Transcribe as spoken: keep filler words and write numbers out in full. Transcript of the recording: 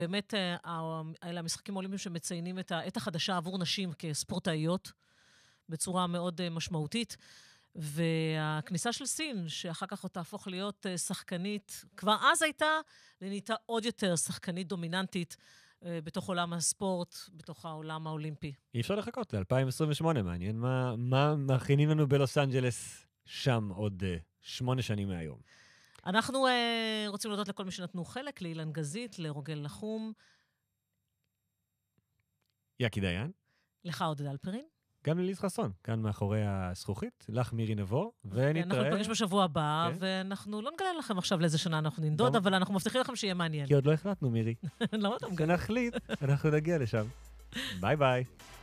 באמת, אלה המשחקים האולימפיים שמציינים את העת החדשה עבור נשים כספורטאיות, בצורה מאוד משמעותית, והכניסה של סין, שאחר כך עוד תהפוך להיות שחקנית, כבר אז הייתה, ונהייתה עוד יותר שחקנית דומיננטית, בתוך עולם הספורט, בתוך העולם האולימפי. אי אפשר לחכות, ל-אלפיים עשרים ושמונה, מעניין מה, מה מכינים לנו בלוס אנג'לס שם עוד uh, שמונה שנים מהיום. אנחנו uh, רוצים להודות לכל מי שנתנו חלק, לאילן גזית, לרוגל לחום. יקי דיין. לך עודד אלפרין. גם לליז חסון, כאן מאחורי הזכוכית, לך מירי נבו, ונתראה. אנחנו נפגש בשבוע הבא, okay. ואנחנו לא נגלה לכם עכשיו לאיזה שנה אנחנו ננדוד, אבל אנחנו מבטיחים לכם שיהיה מעניין. כי עוד לא החלטנו, מירי. למה אתה מגלה? כשנחליט, אנחנו נגיע לשם. ביי ביי.